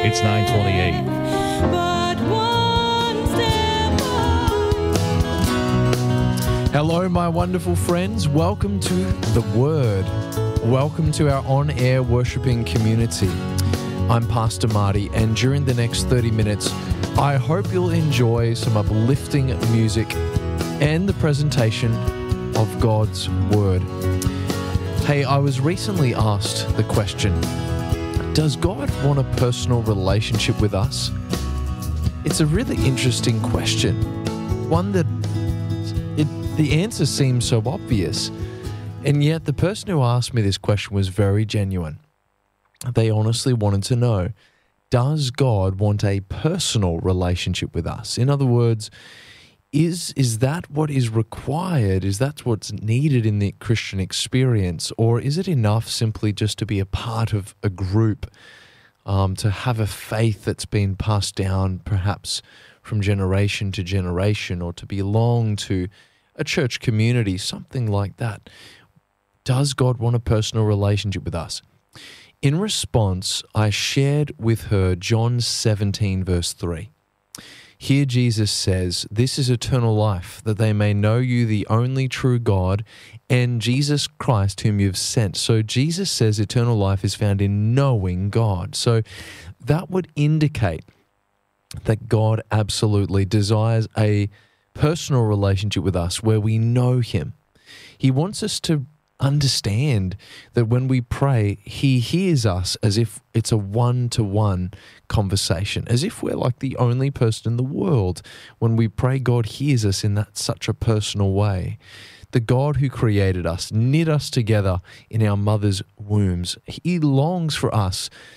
It's 9:28. But one step Hello, my wonderful friends. Welcome to The Word. Welcome to our on-air worshiping community. I'm Pastor Marty, and during the next 30 minutes, I hope you'll enjoy some uplifting music and the presentation of God's Word. Hey, I was recently asked the question, does God want a personal relationship with us? It's a really interesting question, one that the answer seems so obvious, and yet the person who asked me this question was very genuine. They honestly wanted to know, does God want a personal relationship with us? In other words, is that what is required? Is that what's needed in the Christian experience? Or is it enough simply just to be a part of a group, to have a faith that's been passed down perhaps from generation to generation, or to belong to a church community, something like that? Does God want a personal relationship with us? In response, I shared with her John 17, verse 3. Here Jesus says, "This is eternal life, that they may know you, the only true God, and Jesus Christ whom you've sent." So Jesus says eternal life is found in knowing God. So that would indicate that God absolutely desires a personal relationship with us where we know Him. He wants us to understand that when we pray, He hears us as if it's a one-to-one conversation, as if we're like the only person in the world. When we pray, God hears us in that such a personal way. The God who created us, knit us together in our mother's wombs, He longs for us